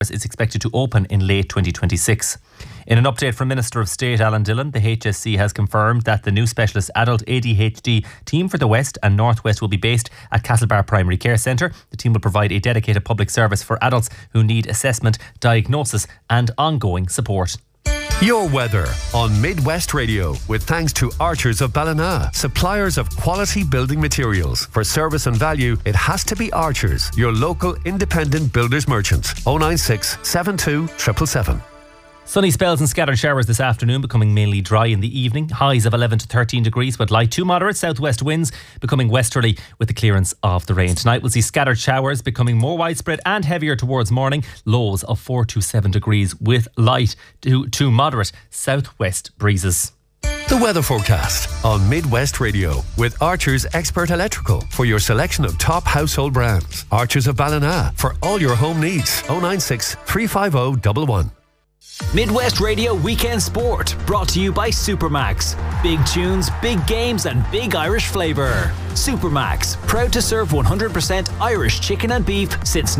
is expected to open in late 2026. In an update from Minister of State Alan Dillon, the HSC has confirmed that the new specialist adult ADHD team for the West and North West will be based at Castlebar Primary Care Centre. The team will provide a dedicated public service for adults who need assessment, diagnosis and ongoing support. Your weather on Midwest Radio, with thanks to Archers of Ballina, suppliers of quality building materials. For service and value, it has to be Archers, your local independent builders merchant. 096 72 777. Sunny spells and scattered showers this afternoon, becoming mainly dry in the evening. Highs of 11 to 13 degrees, but light to moderate southwest winds becoming westerly with the clearance of the rain. Tonight we'll see scattered showers becoming more widespread and heavier towards morning. Lows of 4 to 7 degrees with light to moderate southwest breezes. The weather forecast on Midwest Radio with Archers Expert Electrical for your selection of top household brands. Archers of Ballina for all your home needs. 096 350 111. Midwest Radio Weekend Sport, brought to you by Supermax. Big tunes, big games and big Irish flavour. Supermax, proud to serve 100% Irish chicken and beef since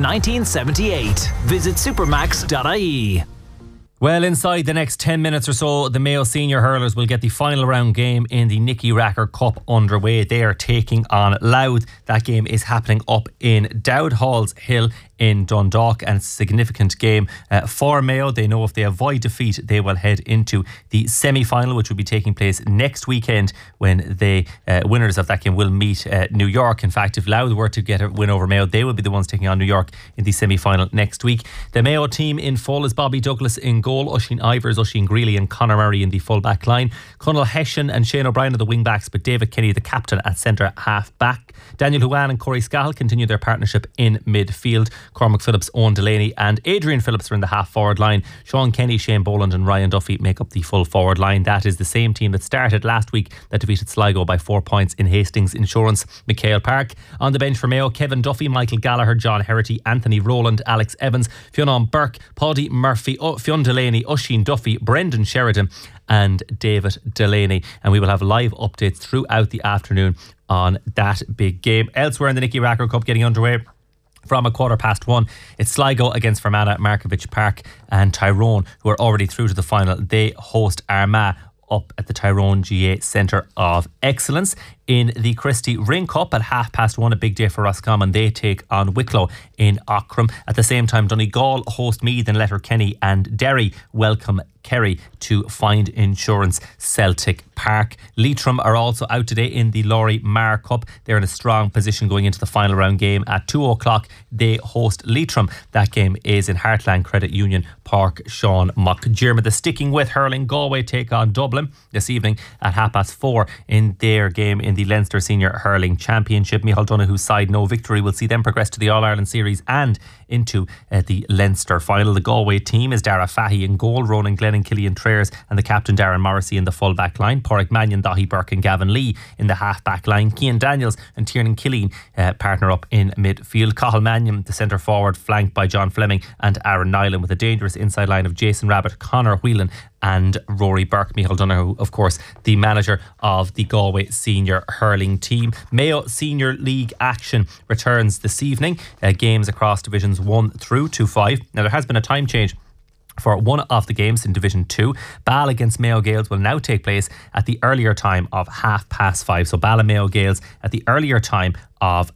1978. Visit supermax.ie. Well, inside the next 10 minutes or so, the Mayo senior hurlers will get the final round game in the Nicky Racker Cup underway. They are taking on Louth. That game is happening up in Dowd Halls Hill in Dundalk, and it's a significant game for Mayo. They know if they avoid defeat, they will head into the semi-final, which will be taking place next weekend when the winners of that game will meet New York. In fact, if Louth were to get a win over Mayo, they will be the ones taking on New York in the semi-final next week. The Mayo team in full is Bobby Douglas in goal, Oisin Ivers, Oisin Greeley and Conor Murray in the full back line. Conal Hessian and Shane O'Brien are the wing backs, but David Kenny the captain at centre half back. Daniel Huan and Corey Scahill continue their partnership in midfield. Cormac Phillips, Owen Delaney and Adrian Phillips are in the half forward line. Sean Kenny, Shane Boland and Ryan Duffy make up the full forward line. That is the same team that started last week that defeated Sligo by 4 points in Hastings Insurance McHale Park. On the bench for Mayo, Kevin Duffy, Michael Gallagher, John Herity, Anthony Rowland, Alex Evans, Fionn Burke, Paddy Murphy, Fionn Delaney, Oisin Duffy, Brendan Sheridan and David Delaney. And we will have live updates throughout the afternoon on that big game. Elsewhere in the Nicky Racker Cup getting underway from 1:15, it's Sligo against Fermanagh at Markovich Park, and Tyrone, who are already through to the final, they host Armagh up at the Tyrone GA Centre of Excellence. In the Christie Ring Cup at 1:30, a big day for Roscommon. They take on Wicklow in Aughrim. At the same time, Donegal host Meath in Letterkenny, and Derry welcome Kerry to Find Insurance Celtic Park. Leitrim are also out today in the Laurie Mar Cup. They're in a strong position going into the final round game. At 2 o'clock, they host Leitrim. That game is in Heartland Credit Union Park, Sean McDermott. Sticking with hurling, Galway take on Dublin this evening at 4:30 in their game in the Leinster Senior Hurling Championship. Micheál Donoghue's side, no victory, will see them progress to the All-Ireland Series and into the Leinster final. The Galway team is Dara Fahy in goal, Ronan Glennon, Killian Traers and the captain Darren Morrissey in the full back line. Pádraig Mannion, Dahi Burke and Gavin Lee in the half back line. Cian Daniels and Tiernan Killeen partner up in midfield. Cathal Mannion, the centre forward, flanked by John Fleming and Aaron Nyland, with a dangerous inside line of Jason Rabbit, Conor Whelan and Rory Burke. Micheál Donoghue, of course, the manager of the Galway senior hurling team. Mayo Senior League action returns this evening. Games across divisions 1 through to 5. Now, there has been a time change for one of the games in Division 2. Ball against Mayo Gaels will now take place at the earlier time of 5:30. So Ball and Mayo Gaels at the earlier time of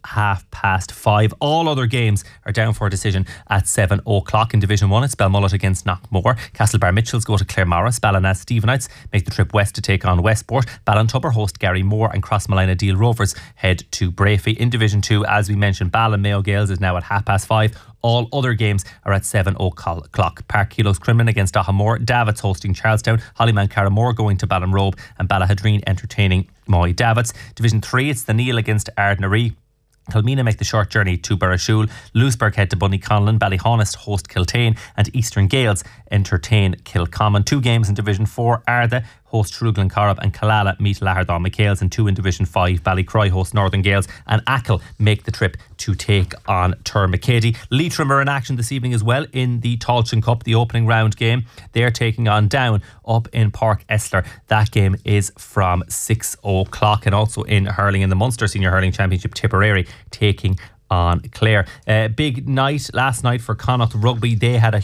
5:30. All other games are down for a decision at 7 o'clock. In Division 1, it's Belmullet against Knockmore. Castlebar Mitchells go to Claremorris. Ballina Stephenites make the trip west to take on Westport. Ballintubber host Gary Moore, and Crossmolina Deal Rovers head to Brafey. In Division 2, as we mentioned, Ball and Mayo Gaels is now at 5:30. All other games are at 7 o'clock. Park Kilos Crumlin against Dahamore. Davits hosting Charlestown. Hollyman Carramore going to Ballinrobe, and Ballahadreen entertaining Moy Davits. Division 3, it's the Neil against Ardnaree. Kilmina make the short journey to Burrishoole. Louisburg head to Bunnyconlon. Ballyhonest host Kiltane, and Eastern Gaels entertain Kilcommon. 2 games in Division 4, Arda host Shruglan Corrib, and Killala meet Lahardon McHales. And 2 in Division 5, Ballycroy host Northern Gales, and Achill make the trip to take on Termacady. Leitrim are in action this evening as well in the Tailteann Cup, the opening round game. They're taking on Down up in Park Esler. That game is from 6 o'clock. And also in hurling, in the Munster Senior Hurling Championship, Tipperary taking on Clare. Big night last night for Connacht Rugby. They had a